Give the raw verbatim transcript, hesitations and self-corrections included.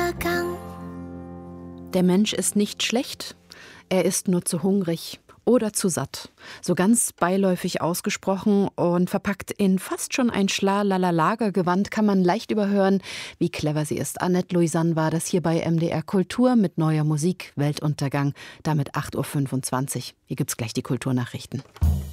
Weltuntergang. Der Mensch ist nicht schlecht, er ist nur zu hungrig oder zu satt. So ganz beiläufig ausgesprochen und verpackt in fast schon ein Schla-Lala-Lager-Gewand kann man leicht überhören, wie clever sie ist. Annette Louisanne war das hier bei M D R Kultur mit neuer Musik, Weltuntergang, damit acht Uhr fünfundzwanzig. Hier gibt's gleich die Kulturnachrichten.